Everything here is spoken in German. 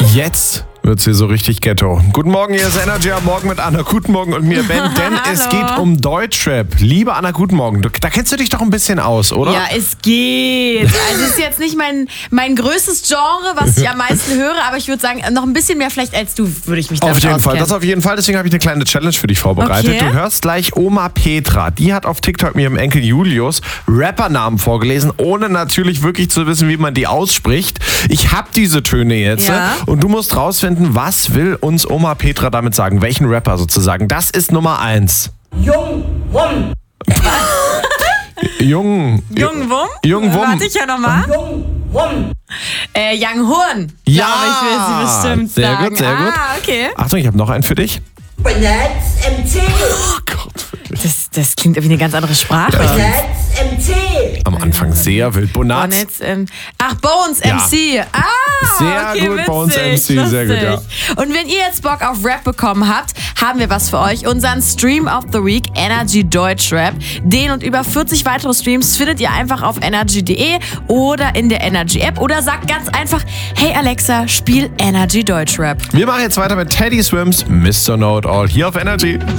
Jetzt wird's hier so richtig Ghetto. Guten Morgen, hier ist Energy am Morgen mit Anna. Guten Morgen und mir, Ben, denn es geht um Deutschrap. Liebe Anna, guten Morgen. Da kennst du dich doch ein bisschen aus, oder? Ja, es geht. Also es ist jetzt nicht mein größtes Genre, was ich am meisten höre, aber ich würde sagen, noch ein bisschen mehr vielleicht als du, würde ich mich damit Auf jeden Fall, auskennen. das auf jeden Fall. Deswegen habe ich eine kleine Challenge für dich vorbereitet. Okay. Du hörst gleich Oma Petra. Die hat auf TikTok mir ihrem Enkel Julius Rappernamen vorgelesen, ohne natürlich wirklich zu wissen, wie man die ausspricht. Ich habe diese Töne jetzt und du musst rausfinden, was will uns Oma Petra damit sagen? Welchen Rapper sozusagen? Das ist Nummer 1. Jung Wum. Jungwum? Jungwum. Warte ich ja nochmal. Jung Wum. Young Horn. Ja, ich will sie bestimmt sehr sagen. gut, sehr gut. Okay. Achtung, ich habe noch einen für dich. Benetz MC. Oh Gott, wirklich. Das klingt wie eine ganz andere Sprache. Benetz MC. Am Anfang sehr wild. Bonaz. Bones Ja. MC. Sehr Okay, gut, witzig, Bones MC, sehr gut, ja. Und wenn ihr jetzt Bock auf Rap bekommen habt, haben wir was für euch. Unseren Stream of the Week, Energy Deutschrap. Den und über 40 weitere Streams findet ihr einfach auf energy.de oder in der Energy App. Oder sagt ganz einfach, hey Alexa, spiel Energy Deutschrap. Wir machen jetzt weiter mit Teddy Swims, Mr. Know It All, hier auf Energy.